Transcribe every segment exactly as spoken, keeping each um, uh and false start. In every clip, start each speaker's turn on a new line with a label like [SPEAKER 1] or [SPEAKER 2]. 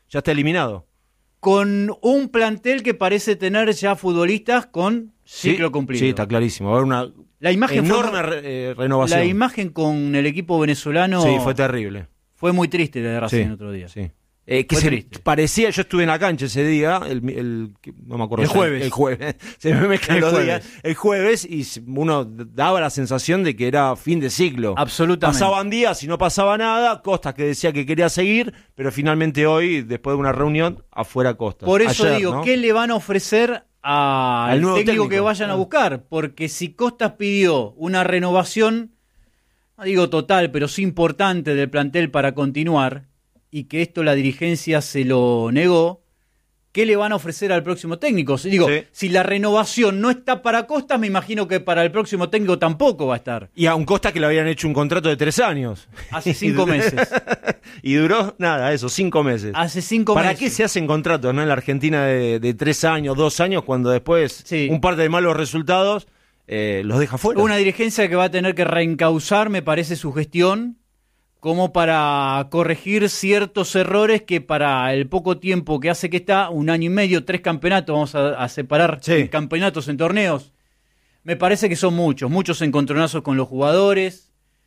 [SPEAKER 1] ya está eliminado.
[SPEAKER 2] Con un plantel que parece tener ya futbolistas con ciclo
[SPEAKER 1] sí,
[SPEAKER 2] cumplido.
[SPEAKER 1] Sí, está clarísimo. Va a haber una
[SPEAKER 2] la imagen
[SPEAKER 1] enorme
[SPEAKER 2] fue,
[SPEAKER 1] re, eh, renovación.
[SPEAKER 2] La imagen con el equipo venezolano
[SPEAKER 1] sí, fue terrible.
[SPEAKER 2] Fue muy triste la de Racing
[SPEAKER 1] sí,
[SPEAKER 2] el otro día.
[SPEAKER 1] Sí. Eh, que
[SPEAKER 2] fue
[SPEAKER 1] se
[SPEAKER 2] triste.
[SPEAKER 1] Parecía, yo estuve en la cancha ese día, el, el no me acuerdo.
[SPEAKER 2] El jueves.
[SPEAKER 1] El jueves. Se me mezclan
[SPEAKER 2] el
[SPEAKER 1] los
[SPEAKER 2] jueves.
[SPEAKER 1] días. El jueves y uno daba la sensación de que era fin de ciclo.
[SPEAKER 2] Absolutamente.
[SPEAKER 1] Pasaban días y no pasaba nada. Costas que decía que quería seguir, pero finalmente hoy, después de una reunión, afuera Costas.
[SPEAKER 2] Por eso
[SPEAKER 1] Ayer,
[SPEAKER 2] digo,
[SPEAKER 1] ¿no?
[SPEAKER 2] ¿qué le van a ofrecer al técnico,
[SPEAKER 1] técnico
[SPEAKER 2] que vayan a buscar? Porque si Costas pidió una renovación, no digo total, pero sí importante del plantel para continuar, y que esto la dirigencia se lo negó, ¿qué le van a ofrecer al próximo técnico? Digo, sí. Si la renovación no está para Costas, me imagino que para el próximo técnico tampoco va a estar.
[SPEAKER 1] Y a un Costas que le habían hecho un contrato de tres años.
[SPEAKER 2] Hace cinco meses.
[SPEAKER 1] Y duró, nada, eso, cinco meses.
[SPEAKER 2] Hace cinco
[SPEAKER 1] ¿Para
[SPEAKER 2] meses.
[SPEAKER 1] ¿Para qué se hacen contratos, no, en la Argentina de, de tres años, dos años, cuando después sí. un par de malos resultados eh, los deja fuera?
[SPEAKER 2] Una dirigencia que va a tener que reencauzar, me parece, su gestión, como para corregir ciertos errores que para el poco tiempo que hace que está, un año y medio, tres campeonatos, vamos a, a separar
[SPEAKER 1] sí.
[SPEAKER 2] campeonatos en torneos, me parece que son muchos, muchos encontronazos con los jugadores,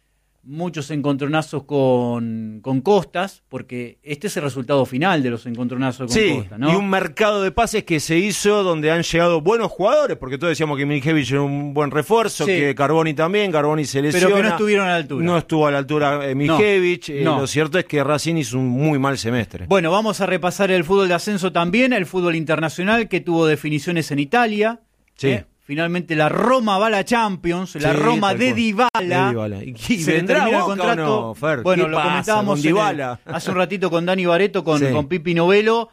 [SPEAKER 2] muchos encontronazos con, con Costas, porque este es el resultado final de los encontronazos con
[SPEAKER 1] sí,
[SPEAKER 2] Costas, ¿no?
[SPEAKER 1] Y un mercado de pases que se hizo donde han llegado buenos jugadores, porque todos decíamos que Miljevich era un buen refuerzo, sí. que Carboni también, Carboni se lesiona.
[SPEAKER 2] Pero que no estuvieron a la altura.
[SPEAKER 1] No estuvo a la altura eh, Miljevich,
[SPEAKER 2] no,
[SPEAKER 1] eh,
[SPEAKER 2] no.
[SPEAKER 1] Lo cierto es que Racing hizo un muy mal semestre.
[SPEAKER 2] Bueno, vamos a repasar el fútbol de ascenso también, el fútbol internacional que tuvo definiciones en Italia.
[SPEAKER 1] Sí.
[SPEAKER 2] ¿eh? Finalmente la Roma va a la Champions, la
[SPEAKER 1] sí,
[SPEAKER 2] Roma de Dybala.
[SPEAKER 1] De Dybala. ¿Y, y
[SPEAKER 2] se
[SPEAKER 1] vendrá
[SPEAKER 2] termina el
[SPEAKER 1] Boca
[SPEAKER 2] contrato.
[SPEAKER 1] O no, Fer?
[SPEAKER 2] Bueno, lo
[SPEAKER 1] pasa
[SPEAKER 2] comentábamos
[SPEAKER 1] con Dybala?
[SPEAKER 2] El, hace un ratito con Dani Bareto, con, sí. con Pipi Novello,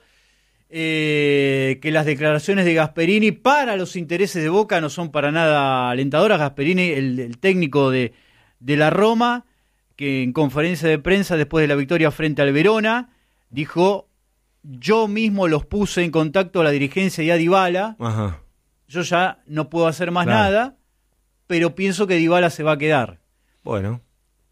[SPEAKER 2] eh, que las declaraciones de Gasperini para los intereses de Boca no son para nada alentadoras. Gasperini, el, el técnico de, de la Roma, que en conferencia de prensa después de la victoria frente al Verona, dijo: yo mismo los puse en contacto a la dirigencia y a Dybala.
[SPEAKER 1] Ajá.
[SPEAKER 2] Yo ya no puedo hacer más
[SPEAKER 1] claro.
[SPEAKER 2] nada, pero pienso que Dybala se va a quedar.
[SPEAKER 1] Bueno.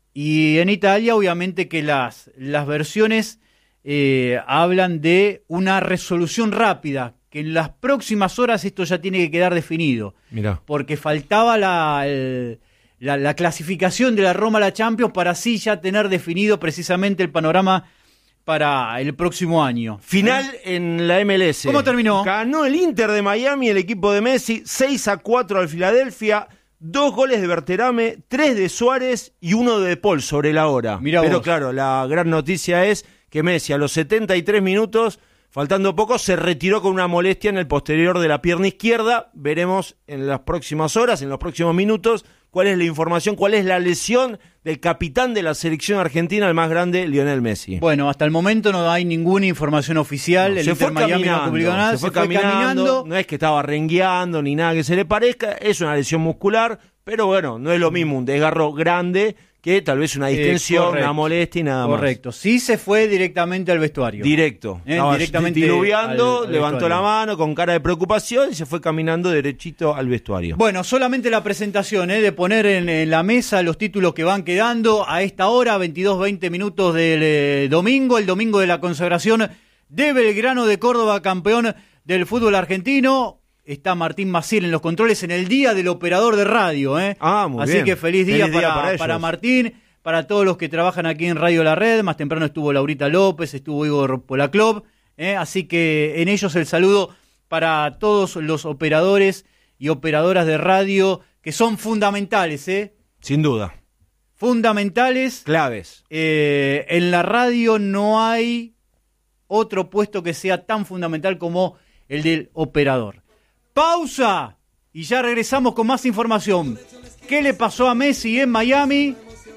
[SPEAKER 2] Y en Italia, obviamente que las, las versiones eh, hablan de una resolución rápida, que en las próximas horas esto ya tiene que quedar definido.
[SPEAKER 1] Mirá.
[SPEAKER 2] Porque faltaba la, el, la, la clasificación de la Roma a la Champions para así ya tener definido precisamente el panorama para el próximo año.
[SPEAKER 1] Final ¿eh? En la M L S.
[SPEAKER 2] ¿Cómo terminó?
[SPEAKER 1] Ganó el Inter de Miami, el equipo de Messi, seis a cuatro al Filadelfia, dos goles de Berterame, tres de Suárez y uno de De Paul sobre la hora.
[SPEAKER 2] Mirá
[SPEAKER 1] Pero
[SPEAKER 2] vos.
[SPEAKER 1] claro, la gran noticia es que Messi a los setenta y tres minutos, faltando poco, se retiró con una molestia en el posterior de la pierna izquierda. Veremos en las próximas horas, en los próximos minutos, cuál es la información, cuál es la lesión del capitán de la selección argentina, el más grande, Lionel Messi.
[SPEAKER 2] Bueno, hasta el momento no hay ninguna información oficial.
[SPEAKER 1] No,
[SPEAKER 2] el
[SPEAKER 1] se
[SPEAKER 2] Inter
[SPEAKER 1] fue
[SPEAKER 2] Miami no publicó nada,
[SPEAKER 1] se,
[SPEAKER 2] se
[SPEAKER 1] fue,
[SPEAKER 2] fue
[SPEAKER 1] caminando,
[SPEAKER 2] caminando.
[SPEAKER 1] No es que estaba rengueando ni nada que se le parezca, es una lesión muscular, pero bueno, no es lo mismo un desgarro grande que tal vez una distensión, eh, una molestia y nada
[SPEAKER 2] correcto.
[SPEAKER 1] más.
[SPEAKER 2] Correcto, sí se fue directamente al vestuario.
[SPEAKER 1] Directo.
[SPEAKER 2] ¿Eh? Directamente
[SPEAKER 1] diluviando,
[SPEAKER 2] al, al
[SPEAKER 1] levantó
[SPEAKER 2] vestuario.
[SPEAKER 1] la mano con cara de preocupación y se fue caminando derechito al vestuario.
[SPEAKER 2] Bueno, solamente la presentación, ¿eh? de poner en, en la mesa los títulos que van quedando a esta hora, veintidós veinte minutos del eh, domingo, el domingo de la consagración de Belgrano de Córdoba, campeón del fútbol argentino. Está Martín Maciel en los controles en el día del operador de radio. ¿eh?
[SPEAKER 1] Ah, muy
[SPEAKER 2] Así
[SPEAKER 1] bien.
[SPEAKER 2] que feliz día,
[SPEAKER 1] feliz
[SPEAKER 2] para,
[SPEAKER 1] día para,
[SPEAKER 2] para Martín, para todos los que trabajan aquí en Radio La Red. Más temprano estuvo Laurita López, estuvo Igor Polaclov. ¿eh? Así que en ellos el saludo para todos los operadores y operadoras de radio que son fundamentales. ¿eh?
[SPEAKER 1] Sin duda.
[SPEAKER 2] Fundamentales.
[SPEAKER 1] Claves.
[SPEAKER 2] Eh, en la radio no hay otro puesto que sea tan fundamental como el del operador. Pausa y ya regresamos con más información. ¿Qué le pasó a Messi en Miami?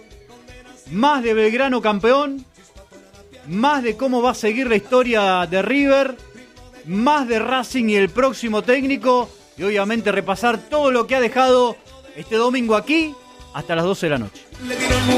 [SPEAKER 2] Más de Belgrano campeón, más de cómo va a seguir la historia de River, más de Racing y el próximo técnico, y obviamente repasar todo lo que ha dejado este domingo aquí hasta las doce de la noche.